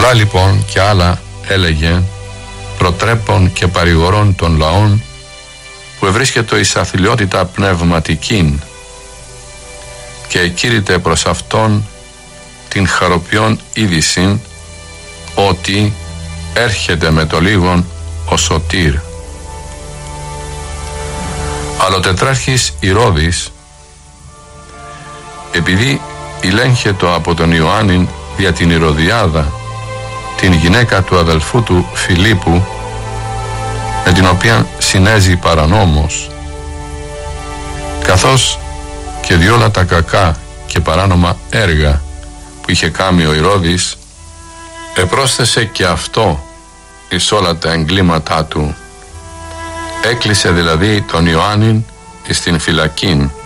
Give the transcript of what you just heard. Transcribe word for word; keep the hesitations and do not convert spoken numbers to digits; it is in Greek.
Αυτά λοιπόν και άλλα έλεγε, προτρέπων και παρηγορών των λαών, που ευρίσκεται εις αθλιότητα πνευματικήν, και εκήρυτε προς αυτόν την χαροποιών είδησιν, ότι έρχεται με το λίγον ο σωτήρ. Αλλά ο τετράρχης Ηρώδης, επειδή ηλέγχετο από τον Ιωάννην δια την Ηρωδιάδα, την γυναίκα του αδελφού του Φιλίππου, με την οποία συνέζει παρανόμως, καθώς και διόλα τα κακά και παράνομα έργα που είχε κάνει ο Ηρώδης, επρόσθεσε και αυτό εις όλα τα εγκλήματά του. Έκλεισε δηλαδή τον Ιωάννην εις την φυλακήν,